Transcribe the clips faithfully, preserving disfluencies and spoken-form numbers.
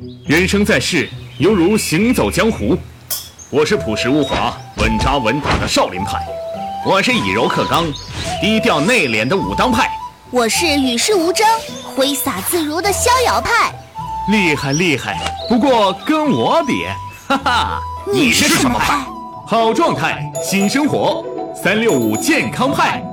人生在世，犹如行走江湖。我是朴实无华、稳扎稳打的少林派，我是以柔克刚、低调内敛的武当派， 我是与世无争、挥洒自如的逍遥派。 厉害厉害，不过跟我比，哈哈， 你是什么派？ 好状态，新生活，三六五健康派。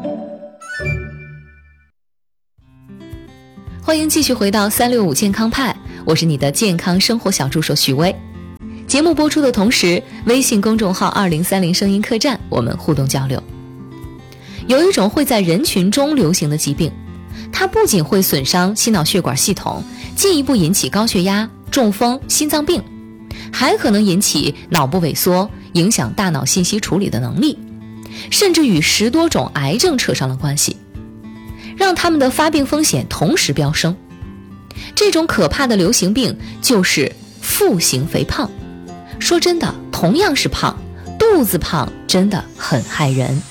欢迎继续回到三六五健康派，我是你的健康生活小助手许巍。节目播出的同时，微信公众号二零三零声音客栈我们互动交流。有一种会在人群中流行的疾病，它不仅会损伤心脑血管系统，进一步引起高血压、中风、心脏病，还可能引起脑部萎缩，影响大脑信息处理的能力，甚至与十多种癌症扯上了关系，让他们的发病风险同时飙升。这种可怕的流行病就是腹型肥胖。说真的，同样是胖，肚子胖真的很害人。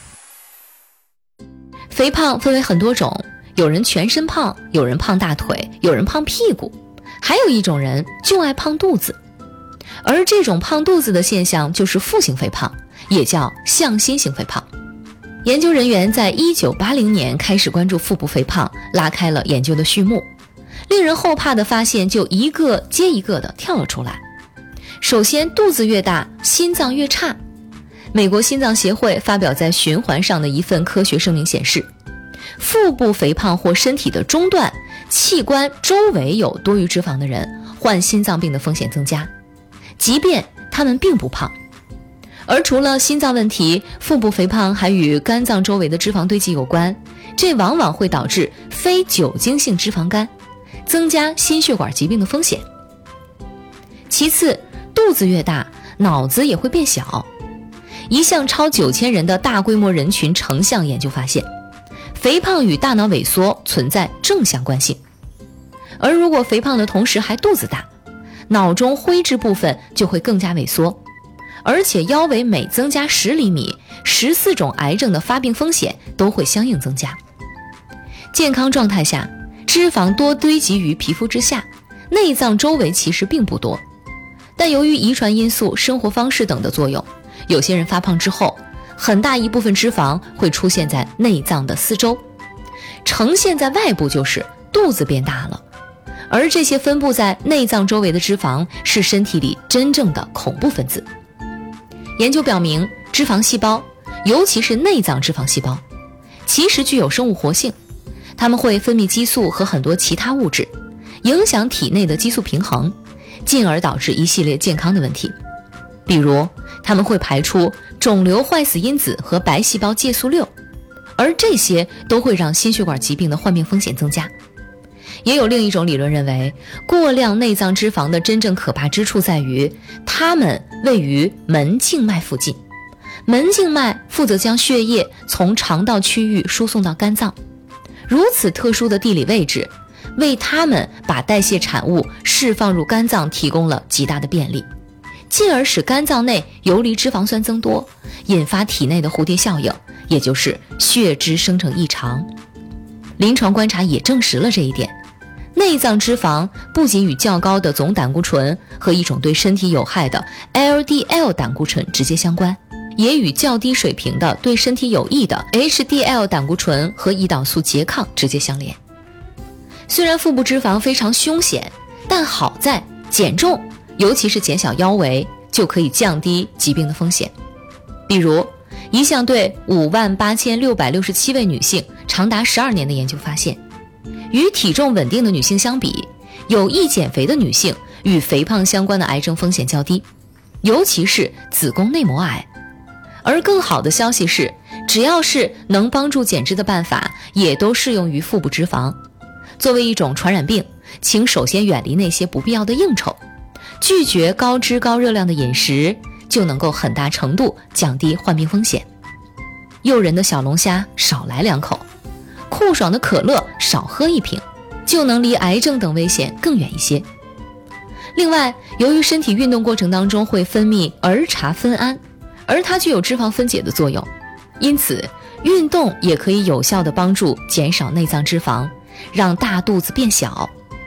肥胖分为很多种，有人全身胖，有人胖大腿，有人胖屁股，还有一种人就爱胖肚子。而这种胖肚子的现象就是腹型肥胖，也叫向心型肥胖。研究人员在一九八零年开始关注腹部肥胖，拉开了研究的序幕。令人后怕的发现就一个接一个的跳了出来。首先，肚子越大，心脏越差。美国心脏协会发表在循环上的一份科学声明显示，腹部肥胖或身体的中段器官周围有多余脂肪的人，患心脏病的风险增加，即便他们并不胖。而除了心脏问题，腹部肥胖还与肝脏周围的脂肪堆积有关，这往往会导致非酒精性脂肪肝，增加心血管疾病的风险。其次，肚子越大，脑子也会变小。一项超九千人的大规模人群成像研究发现，肥胖与大脑萎缩存在正相关性。而如果肥胖的同时还肚子大，脑中灰质部分就会更加萎缩，而且腰围每增加十厘米，十四种癌症的发病风险都会相应增加。健康状态下，脂肪多堆积于皮肤之下，内脏周围其实并不多。但由于遗传因素、生活方式等的作用，有些人发胖之后，很大一部分脂肪会出现在内脏的四周，呈现在外部就是肚子变大了。而这些分布在内脏周围的脂肪是身体里真正的恐怖分子。研究表明，脂肪细胞，尤其是内脏脂肪细胞，其实具有生物活性，它们会分泌激素和很多其他物质，影响体内的激素平衡，进而导致一系列健康的问题。比如，它们会排出肿瘤坏死因子和白细胞介素六，而这些都会让心血管疾病的患病风险增加。也有另一种理论认为，过量内脏脂肪的真正可怕之处在于，它们位于门静脉附近。门静脉负责将血液从肠道区域输送到肝脏，如此特殊的地理位置，为它们把代谢产物释放入肝脏提供了极大的便利，进而使肝脏内游离脂肪酸增多，引发体内的蝴蝶效应，也就是血脂生成异常。临床观察也证实了这一点。内脏脂肪不仅与较高的总胆固醇和一种对身体有害的 L D L 胆固醇直接相关，也与较低水平的对身体有益的 H D L 胆固醇和胰岛素拮抗直接相连。虽然腹部脂肪非常凶险，但好在减重，尤其是减小腰围，就可以降低疾病的风险。比如，一项对五万八千六百六十七位女性长达十二年的研究发现，与体重稳定的女性相比，有意减肥的女性与肥胖相关的癌症风险较低，尤其是子宫内膜癌。而更好的消息是，只要是能帮助减脂的办法，也都适用于腹部脂肪。作为一种传染病，请首先远离那些不必要的应酬，拒绝高脂高热量的饮食，就能够很大程度降低患病风险。诱人的小龙虾少来两口，酷爽的可乐少喝一瓶，就能离癌症等危险更远一些。另外，由于身体运动过程当中会分泌儿茶酚胺，而它具有脂肪分解的作用，因此运动也可以有效地帮助减少内脏脂肪，让大肚子变小。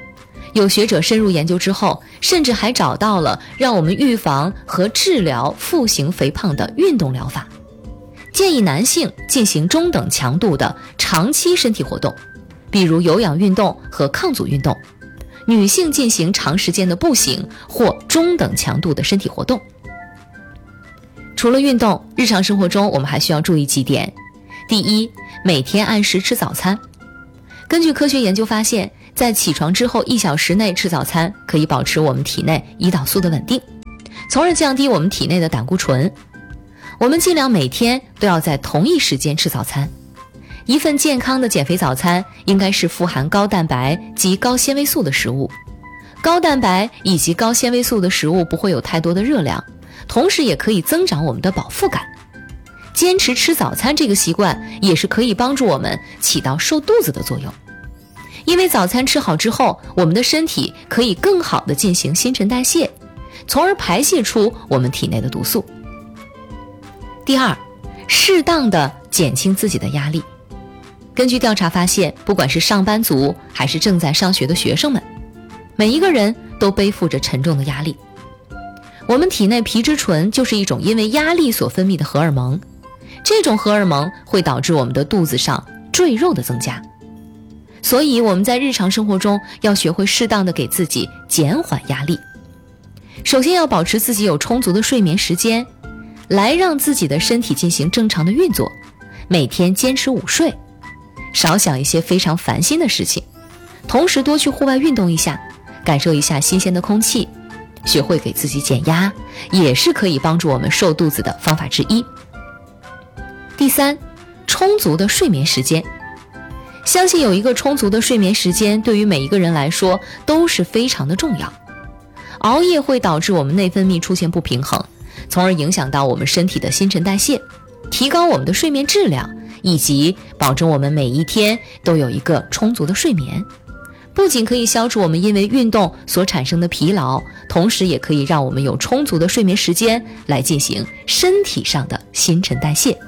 有学者深入研究之后，甚至还找到了让我们预防和治疗腹型肥胖的运动疗法。建议男性进行中等强度的长期身体活动，比如有氧运动和抗阻运动；女性进行长时间的步行或中等强度的身体活动。除了运动，日常生活中我们还需要注意几点。第一，每天按时吃早餐。根据科学研究发现，在起床之后一小时内吃早餐，可以保持我们体内胰岛素的稳定，从而降低我们体内的胆固醇。我们尽量每天都要在同一时间吃早餐。一份健康的减肥早餐应该是富含高蛋白及高纤维素的食物。高蛋白以及高纤维素的食物不会有太多的热量，同时也可以增长我们的饱腹感。坚持吃早餐这个习惯也是可以帮助我们起到瘦肚子的作用。因为早餐吃好之后，我们的身体可以更好地进行新陈代谢，从而排泄出我们体内的毒素。第二，适当的减轻自己的压力。根据调查发现，不管是上班族还是正在上学的学生们，每一个人都背负着沉重的压力。我们体内皮质醇就是一种因为压力所分泌的荷尔蒙，这种荷尔蒙会导致我们的肚子上赘肉的增加。所以我们在日常生活中要学会适当的给自己减缓压力。首先要保持自己有充足的睡眠时间，来让自己的身体进行正常的运作，每天坚持午睡，少想一些非常烦心的事情，同时多去户外运动一下，感受一下新鲜的空气，学会给自己减压，也是可以帮助我们瘦肚子的方法之一。第三，充足的睡眠时间。相信有一个充足的睡眠时间对于每一个人来说都是非常的重要。熬夜会导致我们内分泌出现不平衡，从而影响到我们身体的新陈代谢，提高我们的睡眠质量，以及保证我们每一天都有一个充足的睡眠。不仅可以消除我们因为运动所产生的疲劳，同时也可以让我们有充足的睡眠时间来进行身体上的新陈代谢。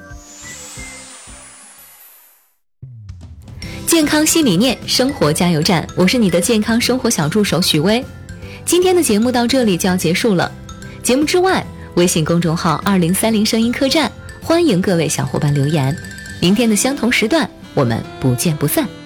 健康新理念，生活加油站，我是你的健康生活小助手许巍。今天的节目到这里就要结束了。节目之外，微信公众号二零三零声音客栈，欢迎各位小伙伴留言。明天的相同时段，我们不见不散。